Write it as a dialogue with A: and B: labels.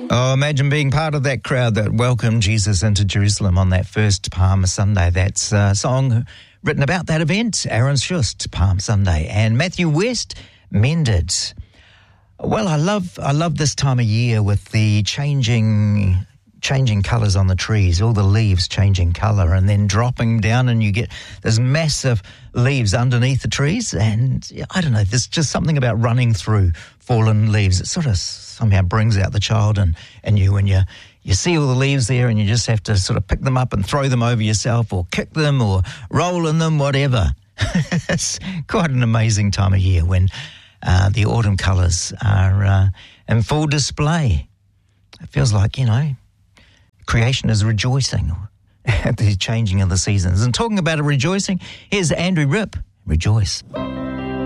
A: Oh, imagine being part of that crowd that welcomed Jesus into Jerusalem on that first Palm Sunday. That's a song written about that event, Aaron Schust, Palm Sunday, and Matthew West, Mended. Well, I love this time of year with the changing colours on the trees, all the leaves changing colour and then dropping down, and you get those massive leaves underneath the trees. And I don't know, there's just something about running through fallen leaves. It sort of somehow brings out the child and you when you see all the leaves there, and you just have to sort of pick them up and throw them over yourself or kick them or roll in them, whatever. It's quite an amazing time of year when the autumn colours are in full display. It feels like, creation is rejoicing at the changing of the seasons. And talking about a rejoicing, here's Andrew Ripp, Rejoice.